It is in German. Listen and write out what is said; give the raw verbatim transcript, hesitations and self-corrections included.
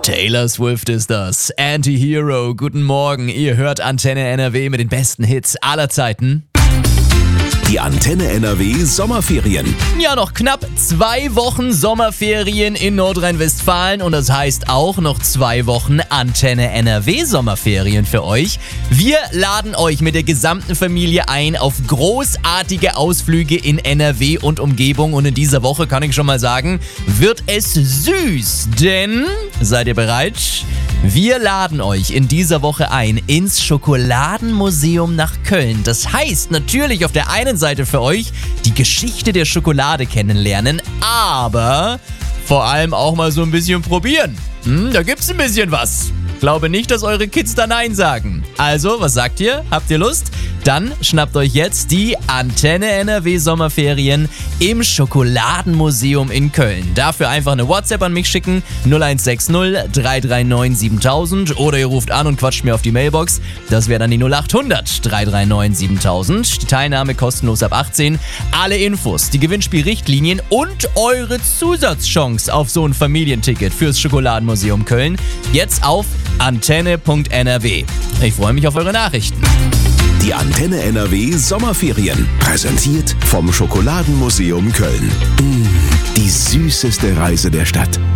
Taylor Swift ist das. Anti-Hero, guten Morgen. Ihr hört Antenne N R W mit den besten Hits aller Zeiten. Die Antenne N R W Sommerferien. Ja, noch knapp zwei Wochen Sommerferien in Nordrhein-Westfalen und das heißt auch noch zwei Wochen Antenne N R W Sommerferien für euch. Wir laden euch mit der gesamten Familie ein auf großartige Ausflüge in N R W und Umgebung und in dieser Woche, kann ich schon mal sagen, wird es süß, denn, seid ihr bereit? Wir laden euch in dieser Woche ein ins Schokoladenmuseum nach Köln. Das heißt natürlich auf der einen Seite für euch die Geschichte der Schokolade kennenlernen, aber vor allem auch mal so ein bisschen probieren. Hm, da gibt's ein bisschen was. Glaube nicht, dass eure Kids da Nein sagen. Also, was sagt ihr? Habt ihr Lust? Dann schnappt euch jetzt die Antenne N R W Sommerferien im Schokoladenmuseum in Köln. Dafür einfach eine WhatsApp an mich schicken, null eins sechs null drei drei neun siebentausend oder ihr ruft an und quatscht mir auf die Mailbox. Das wäre dann die null acht hundert drei drei neun siebentausend. Die Teilnahme kostenlos ab achtzehn. Alle Infos, die Gewinnspielrichtlinien und eure Zusatzchance auf so ein Familienticket fürs Schokoladenmuseum Köln jetzt auf antenne punkt n r w. Ich freue mich auf eure Nachrichten. Die Antenne N R W Sommerferien. Präsentiert vom Schokoladenmuseum Köln. Mmh, die süßeste Reise der Stadt.